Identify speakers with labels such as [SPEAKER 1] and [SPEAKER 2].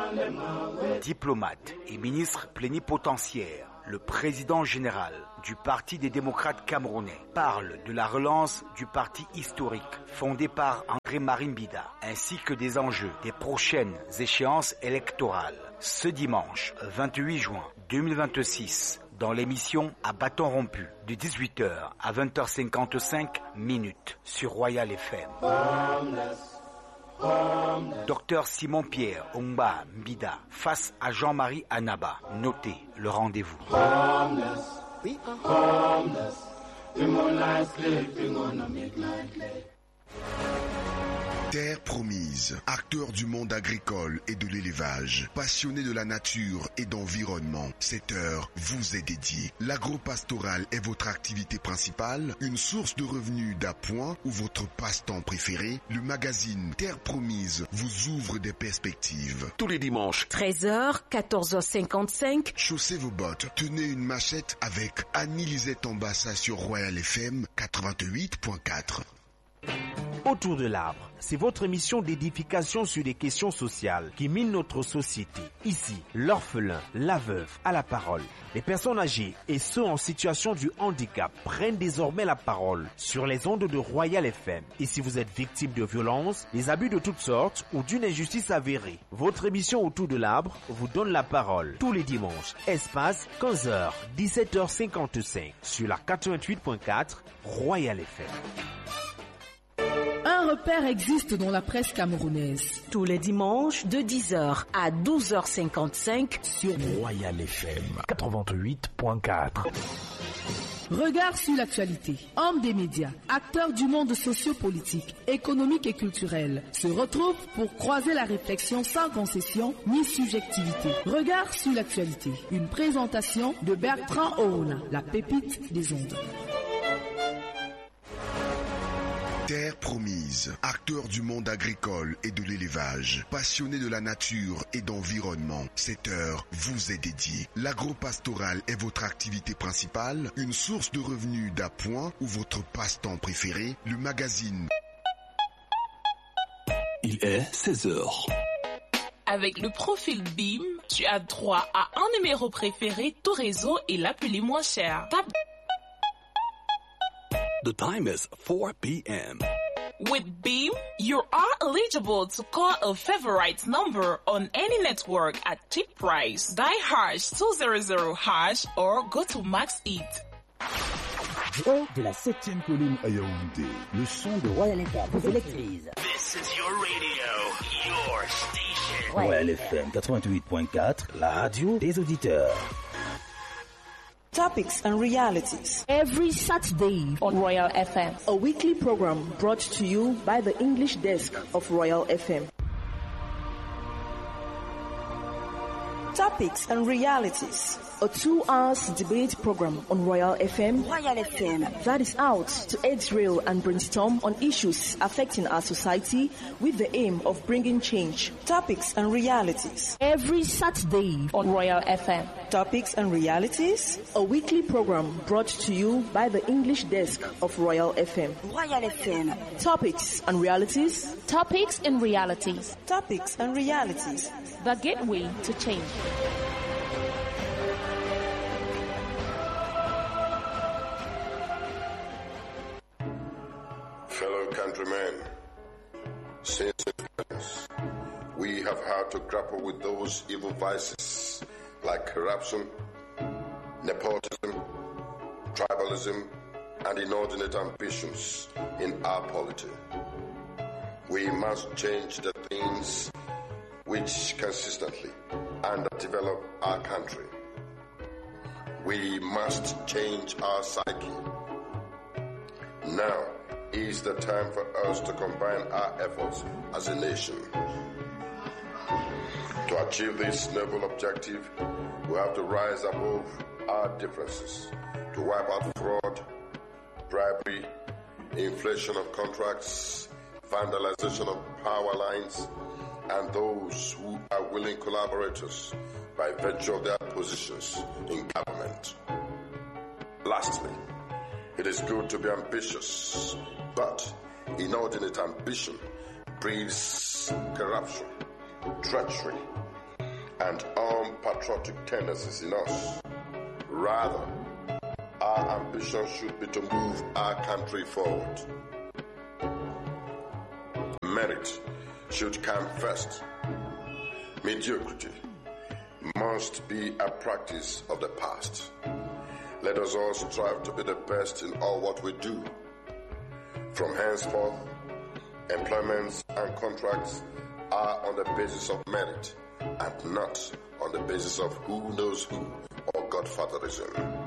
[SPEAKER 1] Diplomate et ministre plénipotentiaire, le président général du Parti des démocrates camerounais parle de la relance du parti historique fondé par André-Marie Mbida, ainsi que des enjeux des prochaines échéances électorales. Ce dimanche 28 juin 2026, dans l'émission À bâton rompu, de 18h à 20h55 sur Royal FM. Docteur Simon-Pierre Omba Mbida face à Jean-Marie Anaba. Notez le rendez-vous.
[SPEAKER 2] Terre promise, acteur du monde agricole et de l'élevage, passionné de la nature et d'environnement, cette heure vous est dédiée. L'agro-pastoral est votre activité principale, une source de revenus d'appoint ou votre passe-temps préféré. Le magazine Terre promise vous ouvre des perspectives. Tous les dimanches,
[SPEAKER 3] 13h, 14h55.
[SPEAKER 2] Chaussez vos bottes, tenez une machette avec Annie-Lisette Ambassa sur Royal FM 88.4.
[SPEAKER 4] Autour de l'arbre, c'est votre émission d'édification sur des questions sociales qui minent notre société. Ici, l'orphelin, la veuve a la parole. Les personnes âgées et ceux en situation de handicap prennent désormais la parole sur les ondes de Royal FM. Et si vous êtes victime de violences, des abus de toutes sortes ou d'une injustice avérée, votre émission Autour de l'arbre vous donne la parole tous les dimanches. Espace 15h, 17h55 sur la 88.4 Royal FM.
[SPEAKER 5] Un repère existe dans la presse camerounaise.
[SPEAKER 3] Tous les dimanches de 10h à 12h55
[SPEAKER 6] sur Royal FM 88.4.
[SPEAKER 5] Regard sur l'actualité. Hommes des médias, acteurs du monde sociopolitique, économique et culturel se retrouvent pour croiser la réflexion sans concession ni subjectivité. Regard sur l'actualité. Une présentation de Bertrand Oona, la pépite des ondes.
[SPEAKER 2] Terre promise, acteur du monde agricole et de l'élevage, passionné de la nature et d'environnement, cette heure vous est dédiée. L'agro-pastoral est votre activité principale, une source de revenus d'appoint ou votre passe-temps préféré. Le magazine.
[SPEAKER 6] Il est 16h.
[SPEAKER 7] Avec le profil BIM, tu as droit à un numéro préféré, tout réseau et l'appelé moins cher.
[SPEAKER 6] The time is 4 p.m.
[SPEAKER 7] With Beam, you are eligible to call a favorite number on any network at cheap price. Dial #200# or go to Max It.
[SPEAKER 8] Haut de la 7e colline à Yaoundé, le son de Royal FM vous électrise.
[SPEAKER 9] This is your radio, your station.
[SPEAKER 8] Royal FM 88.4, la radio des auditeurs.
[SPEAKER 10] Topics and realities.
[SPEAKER 3] Every Saturday
[SPEAKER 10] on Royal FM. A weekly program brought to you by the English desk of Royal FM. Topics and realities. A 2-hour debate program on Royal FM.
[SPEAKER 3] Royal FM.
[SPEAKER 10] That is out to rail and brainstorm on issues affecting our society with the aim of bringing change. Topics and realities.
[SPEAKER 3] Every Saturday
[SPEAKER 10] on Royal FM. Topics and realities. A weekly program brought to you by the English desk of Royal FM.
[SPEAKER 3] Royal FM.
[SPEAKER 10] Topics and realities.
[SPEAKER 7] Topics and realities.
[SPEAKER 10] Topics and realities.
[SPEAKER 7] The gateway to change.
[SPEAKER 11] Fellow countrymen, since independence, we have had to grapple with those evil vices like corruption, nepotism, tribalism, and inordinate ambitions in our polity. We must change the things which consistently underdevelop our country. We must change our psyche. Now is the time for us to combine our efforts as a nation. To achieve this noble objective, we have to rise above our differences, to wipe out fraud, bribery, inflation of contracts, vandalization of power lines, and those who are willing collaborators by virtue of their positions in government. Lastly, it is good to be ambitious, but inordinate ambition breeds corruption, treachery, and unpatriotic tendencies in us. Rather, our ambition should be to move our country forward. Merit should come first. Mediocrity must be a practice of the past. Let us all strive to be the best in all what we do. From henceforth, employments and contracts are on the basis of merit and not on the basis of who knows who or godfatherism.